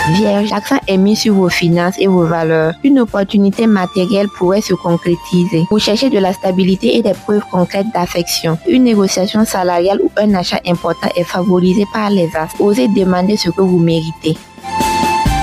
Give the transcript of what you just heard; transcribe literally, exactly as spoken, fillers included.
Vierge, l'accent est mis sur vos finances et vos valeurs. Une opportunité matérielle pourrait se concrétiser. Vous cherchez de la stabilité et des preuves concrètes d'affection. Une négociation salariale ou un achat important est favorisé par les astres. Osez demander ce que vous méritez.